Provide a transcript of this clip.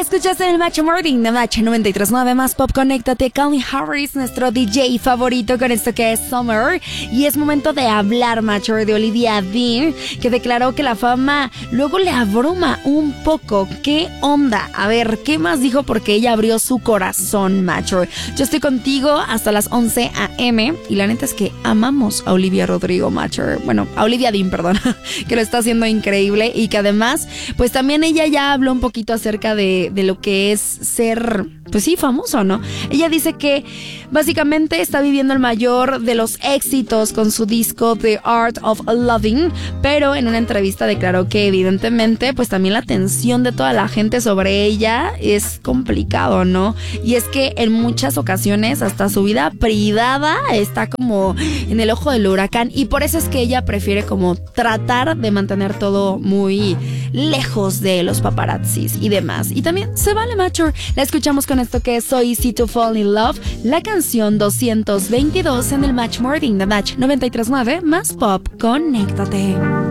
Escuchas el Match Morning de Match 93.9 más pop. Conéctate. Calvin Harris, nuestro DJ favorito con esto que es Summer. Y es momento de hablar, Match, de Olivia Dean, que declaró que la fama luego le abruma un poco. ¿Qué onda? A ver, ¿qué más dijo? Porque ella abrió su corazón, Match. Yo estoy contigo hasta las 11 a.m. Y la neta es que amamos a Olivia Rodrigo, Match. Bueno, a Olivia Dean, perdón, que lo está haciendo increíble. Y que además, pues también ella ya habló un poquito acerca de lo que es ser, pues sí, famoso, ¿no? Ella dice que básicamente está viviendo el mayor de los éxitos con su disco The Art of Loving, pero en una entrevista declaró que evidentemente pues también la atención de toda la gente sobre ella es complicado, ¿no? Y es que en muchas ocasiones hasta su vida privada está como en el ojo del huracán, y por eso es que ella prefiere como tratar de mantener todo muy lejos de los paparazzis y demás. Y también se vale, Mature. La escuchamos con esto que es So Easy to Fall in Love, la canción 222 en el Match Morning de Match 93.9 más pop. Conéctate.